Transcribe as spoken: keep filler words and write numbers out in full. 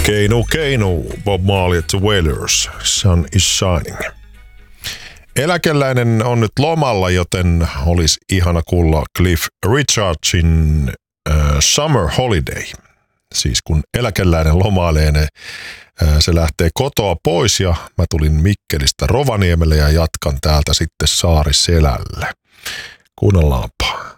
Keinu, keinu, Bob Marley at the Wailers, Sun is Shining. Eläkeläinen on nyt lomalla, joten olisi ihana kuulla Cliff Richardsin äh, Summer Holiday. Siis kun eläkeläinen lomailee, ne, äh, se lähtee kotoa pois ja mä tulin Mikkelistä Rovaniemelle ja jatkan täältä sitten Saariselälle. Kuunnellaanpa.